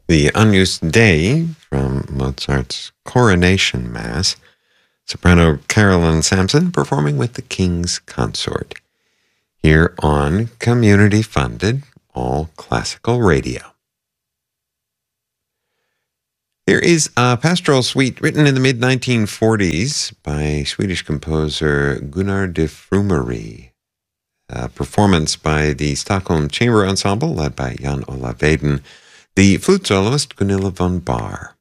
The Agnus Dei from Mozart's Coronation Mass. Soprano Carolyn Sampson performing with the King's Consort. Here on community-funded, all classical radio. Here is a pastoral suite written in the mid-1940s by Swedish composer Gunnar de Frumery. A performance by the Stockholm Chamber Ensemble led by Jan Ola Weiden. The flute soloist Gunilla von Bahr.